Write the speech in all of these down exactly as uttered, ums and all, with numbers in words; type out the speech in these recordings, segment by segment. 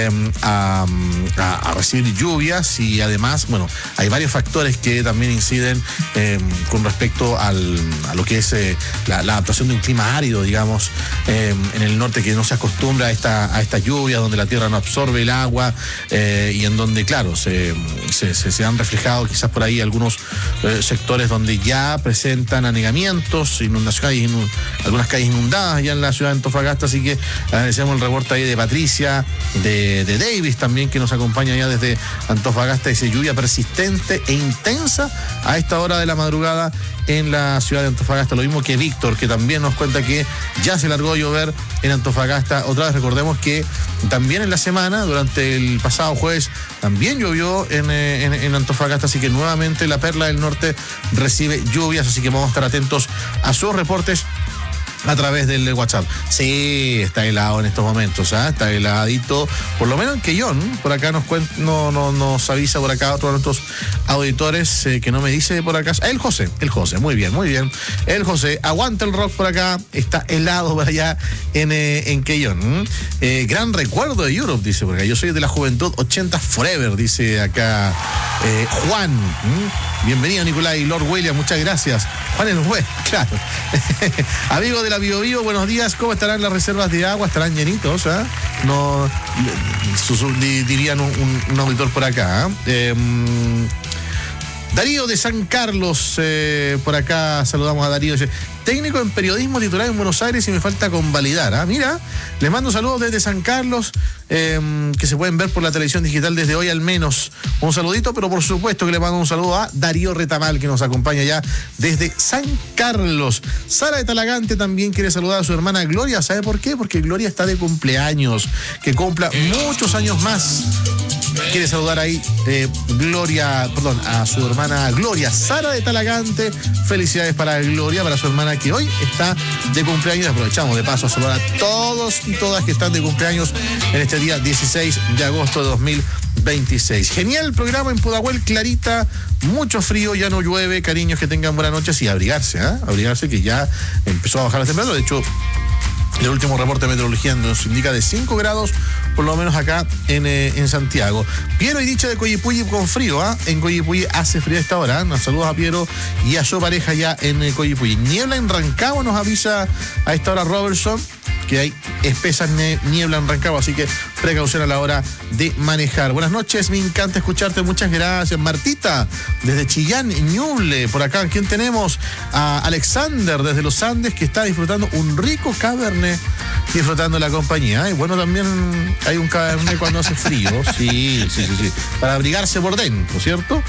A, a, a recibir lluvias y además, bueno, hay varios factores que también inciden eh, con respecto al, a lo que es eh, la, la adaptación de un clima árido, digamos, eh, en el norte, que no se acostumbra a esta, a esta lluvia, donde la tierra no absorbe el agua eh, y en donde, claro, se, se, se, se han reflejado quizás por ahí algunos eh, sectores donde ya presentan anegamientos, inundaciones, inund, algunas calles inundadas ya en la ciudad de Antofagasta, así que agradecemos el reporte ahí de Patricia, de de Davis también, que nos acompaña ya desde Antofagasta. Dice lluvia persistente e intensa a esta hora de la madrugada en la ciudad de Antofagasta. Lo mismo que Víctor, que también nos cuenta que ya se largó a llover en Antofagasta. Otra vez recordemos que también en la semana, durante el pasado jueves, también llovió en, en, en Antofagasta, así que nuevamente la Perla del Norte recibe lluvias, así que vamos a estar atentos a sus reportes a través del WhatsApp. Sí, está helado en estos momentos, ¿eh? Está heladito, por lo menos en Quellón. Por acá nos cuen- no, no, nos avisa por acá otro de nuestros auditores eh, que no me dice por acá. El José, el José, muy bien, muy bien. El José, aguanta el rock por acá, está helado por allá en, eh, en Quellón. Eh, gran recuerdo de Europe, dice por acá. Yo soy de la juventud ochenta forever, dice acá eh, Juan. ¿Mm? Bienvenido, Nicolás y Lord William, muchas gracias. Juan el Güey, claro. Amigo de la Bio Bio, buenos días. ¿Cómo estarán las reservas de agua? ¿Estarán llenitos? ¿Eh? No, sus, dirían un, un, un auditor por acá. ¿eh? Eh, Darío de San Carlos, eh, por acá saludamos a Darío. Técnico en periodismo titular en Buenos Aires y me falta convalidar. ¿eh? Mira, les mando saludos desde San Carlos, eh, que se pueden ver por la televisión digital desde hoy al menos. Un saludito, pero por supuesto que le mando un saludo a Darío Retamal, que nos acompaña ya desde San Carlos. Sara de Talagante también quiere saludar a su hermana Gloria. ¿Sabe por qué? Porque Gloria está de cumpleaños, que cumpla muchos años más. Quiere saludar ahí eh, Gloria, perdón, a su hermana Gloria, Sara de Talagante. Felicidades para Gloria, para su hermana que hoy está de cumpleaños. Aprovechamos de paso a saludar a todos y todas que están de cumpleaños en este día dieciséis de agosto de dos mil veintiséis. Genial el programa en Pudahuel, clarita, mucho frío, ya no llueve, cariños, que tengan buenas noches y abrigarse, ¿eh? Abrigarse, que ya empezó a bajar la temperatura. De hecho, el último reporte de meteorología nos indica de cinco grados, por lo menos acá en, eh, en Santiago. Piero y Dicha de Coyipulli con frío, ¿ah? ¿eh? En Coyipulli hace frío a esta hora. ¿eh? Nos saludos a Piero y a su pareja ya en eh, Coyipulli. Niebla en Rancagua, nos avisa a esta hora Robertson, que hay espesa niebla en Rancagua, así que precaución a la hora de manejar. Buenas noches, me encanta escucharte, muchas gracias. Martita, desde Chillán, Ñuble, por acá, ¿quién tenemos? A Alexander, desde los Andes, que está disfrutando un rico cabernet, disfrutando la compañía. Y bueno, también hay un cabernet cuando hace frío, sí, sí, sí, sí, para abrigarse por dentro, ¿cierto?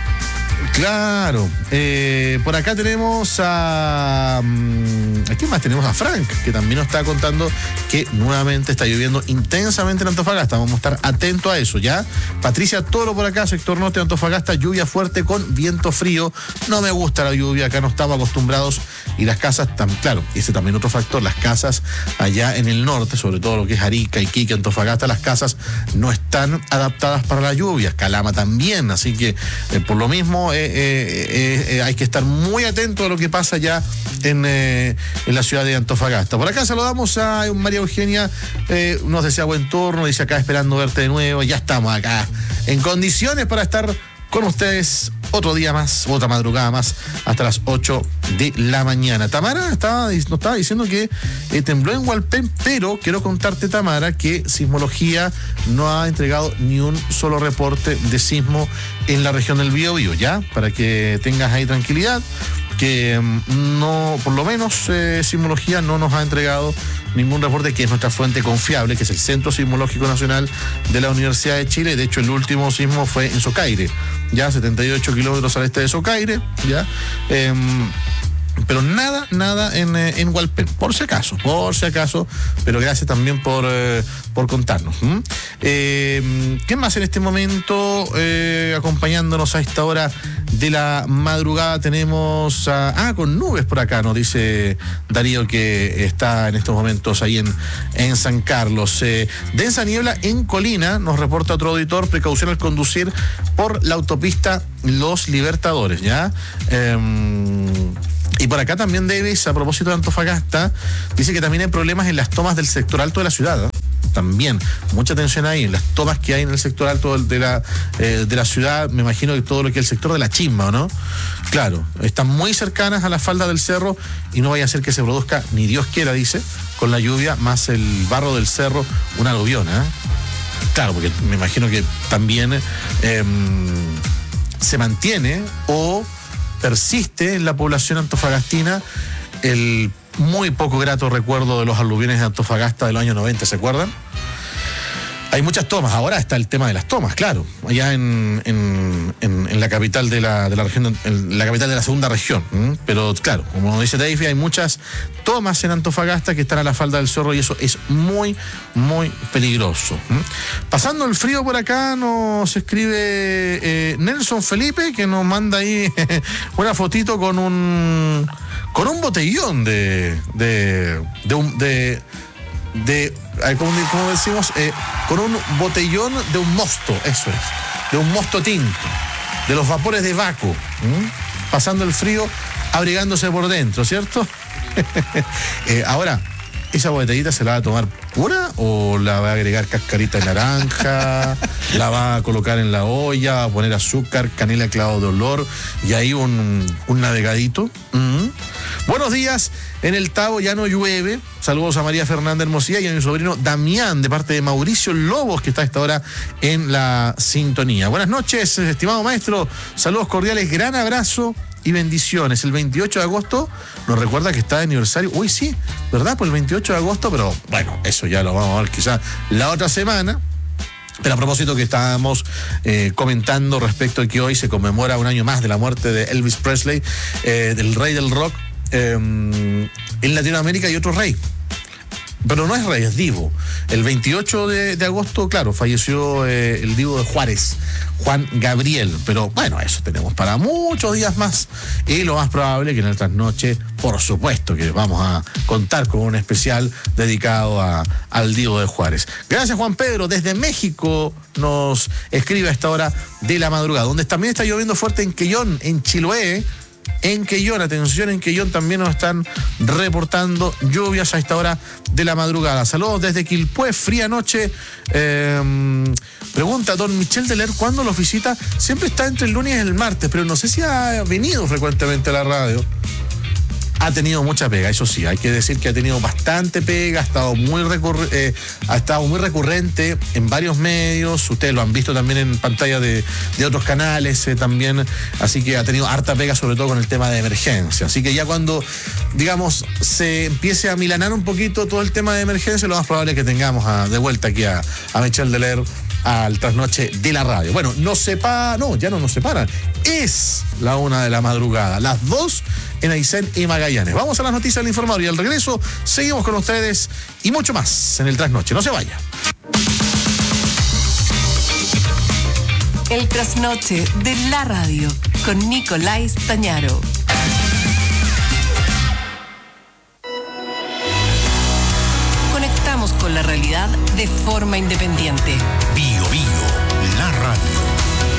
Claro. Eh, por acá tenemos a... ¿A quién más? Tenemos a Frank, que también nos está contando que nuevamente está lloviendo intensamente en Antofagasta. Vamos a estar atentos a eso, ¿ya? Patricia Toro por acá, sector norte de Antofagasta, lluvia fuerte con viento frío. No me gusta la lluvia, acá no estamos acostumbrados. Y las casas, tan, claro, ese también otro factor, las casas allá en el norte, sobre todo lo que es Arica, Iquique, Antofagasta, las casas no están adaptadas para la lluvia. Calama también, así que eh, por lo mismo... Eh, Eh, eh, eh, hay que estar muy atento a lo que pasa ya en, eh, en la ciudad de Antofagasta. Por acá saludamos a María Eugenia, eh, nos desea buen turno, dice acá esperando verte de nuevo. Ya estamos acá en condiciones para estar con ustedes otro día más, otra madrugada más, hasta las ocho de la mañana. Tamara estaba, nos estaba diciendo que eh, tembló en Hualpén, pero quiero contarte, Tamara, que Sismología no ha entregado ni un solo reporte de sismo en la región del Biobío, ¿ya? Para que tengas ahí tranquilidad, que no, por lo menos eh, Sismología no nos ha entregado ningún reporte, que es nuestra fuente confiable, que es el Centro Sismológico Nacional de la Universidad de Chile. De hecho, el último sismo fue en Socaire, ya setenta y ocho kilómetros al este de Socaire, ya. Eh, pero nada, nada en, eh, en Hualpén, por si acaso, por si acaso, pero gracias también por, eh, por contarnos. ¿Mm? Eh, ¿Qué más en este momento? Eh, acompañándonos a esta hora de la madrugada tenemos a, ah, con nubes por acá, nos dice Darío, que está en estos momentos ahí en, en San Carlos. Eh, densa niebla en Colina, nos reporta otro auditor, precaución al conducir por la autopista Los Libertadores, ¿ya? Eh, Y por acá también Davis, a propósito de Antofagasta, dice que también hay problemas en las tomas del sector alto de la ciudad, ¿eh? también mucha atención ahí, en las tomas que hay en el sector alto de la, eh, de la ciudad, me imagino que todo lo que es el sector de la Chimba, ¿o no? Claro, están muy cercanas a la falda del cerro y no vaya a ser que se produzca, ni Dios quiera, dice, con la lluvia más el barro del cerro, una aluvión, ¿eh? Claro, porque me imagino que también eh, se mantiene o persiste en la población antofagastina el muy poco grato recuerdo de los aluviones de Antofagasta de los años noventa, ¿se acuerdan? Hay muchas tomas, ahora está el tema de las tomas, claro, allá en, en, en, en la capital de la, de la región, en la capital de la segunda región, ¿m? Pero claro, como dice Davey, hay muchas tomas en Antofagasta que están a la falda del cerro y eso es muy, muy peligroso. ¿m? Pasando el frío por acá nos escribe eh, Nelson Felipe, que nos manda ahí una fotito con un con un botellón de de de, un, de, de Como, como decimos, eh, con un botellón de un mosto, eso es, de un mosto tinto, de los vapores de Baco, ¿m? Pasando el frío, abrigándose por dentro, ¿cierto? eh, ahora, ¿esa botellita se la va a tomar pura o la va a agregar cascarita de naranja, la va a colocar en la olla, va a poner azúcar, canela, clavo de olor y ahí un, un navegadito? ¿m? Buenos días, en el Tabo ya no llueve. Saludos a María Fernanda Hermosilla y a mi sobrino Damián, de parte de Mauricio Lobos, que está a esta hora en la sintonía. Buenas noches, estimado maestro. Saludos cordiales, gran abrazo y bendiciones. El veintiocho de agosto nos recuerda que está de aniversario. Uy, sí, ¿verdad? Por el veintiocho de agosto, pero bueno, eso ya lo vamos a ver quizás la otra semana. Pero a propósito que estábamos eh, comentando respecto a que hoy se conmemora un año más de la muerte de Elvis Presley, eh, del rey del rock. Eh, en Latinoamérica hay otro rey, pero no es rey, es divo. El veintiocho de, de agosto, claro, falleció eh, el divo de Juárez, Juan Gabriel, pero bueno, eso tenemos para muchos días más y lo más probable que en el trasnoche, por supuesto que vamos a contar con un especial dedicado a, al divo de Juárez. Gracias, Juan Pedro, desde México nos escribe a esta hora de la madrugada, donde también está lloviendo fuerte en Quellón, en Chiloé. En Quellón, atención, en Quellón también nos están reportando lluvias a esta hora de la madrugada. Saludos desde Quilpué, fría noche. Eh, pregunta don Michel Deler, ¿cuándo los visita? Siempre está entre el lunes y el martes, pero no sé si ha venido frecuentemente a la radio. Ha tenido mucha pega, eso sí, hay que decir que ha tenido bastante pega, ha estado muy recurre, eh, ha estado muy recurrente en varios medios, ustedes lo han visto también en pantalla de, de otros canales eh, también, así que ha tenido harta pega, sobre todo con el tema de emergencia. Así que ya cuando, digamos, se empiece a milanar un poquito todo el tema de emergencia, lo más probable es que tengamos a, de vuelta aquí a, a Michel Deler al trasnoche de la radio. Bueno, nos separa, no, ya no nos separan, es la una de la madrugada, las dos en Aysén y Magallanes. Vamos a las noticias del informador y al regreso seguimos con ustedes y mucho más en el trasnoche. No se vaya. El trasnoche de la radio con Nicolás Tañaro. Conectamos con la realidad de forma independiente. Bio Bio, la radio.